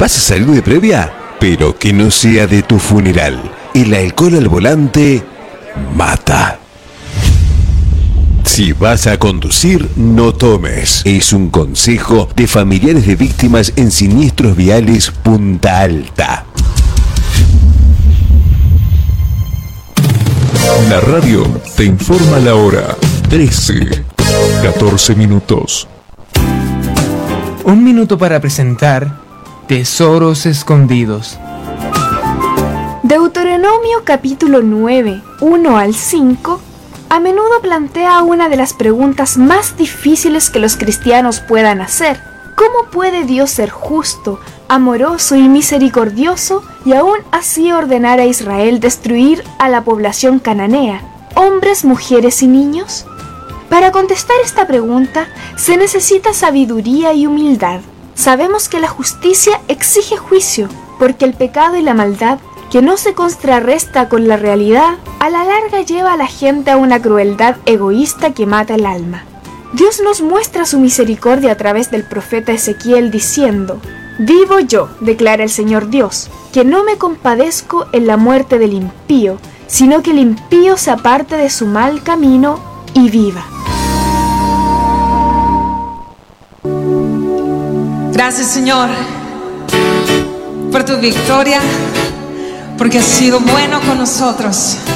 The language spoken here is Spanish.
¿Vas a salir de previa? Pero que no sea de tu funeral. El alcohol al volante mata. Si vas a conducir, no tomes. Es un consejo de familiares de víctimas en siniestros viales Punta Alta. La radio te informa la hora. 13:14 minutos. Un minuto para presentar Tesoros Escondidos. Deuteronomio capítulo 9, 1 al 5, a menudo plantea una de las preguntas más difíciles que los cristianos puedan hacer. ¿Cómo puede Dios ser justo, amoroso y misericordioso y aún así ordenar a Israel destruir a la población cananea, hombres, mujeres y niños? Para contestar esta pregunta se necesita sabiduría y humildad. Sabemos que la justicia exige juicio, porque el pecado y la maldad, que no se contrarresta con la realidad, a la larga lleva a la gente a una crueldad egoísta que mata el alma. Dios nos muestra su misericordia a través del profeta Ezequiel diciendo: «Vivo yo, declara el Señor Dios, que no me compadezco en la muerte del impío, sino que el impío se aparte de su mal camino y viva». Gracias, Señor, por tu victoria, porque has sido bueno con nosotros.